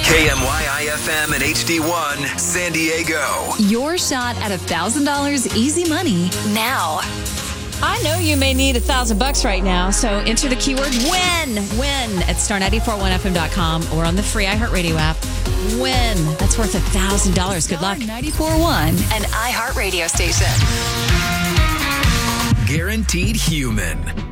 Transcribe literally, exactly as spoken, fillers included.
K M Y I F M and H D one, San Diego. Your shot at one thousand dollars easy money now. I know you may need a thousand bucks right now, so enter the keyword WIN. WIN at star nine four one f m dot com or on the free iHeartRadio app. WIN. That's worth a thousand dollars. Good luck. ninety-four point one, an iHeartRadio station. Guaranteed Human.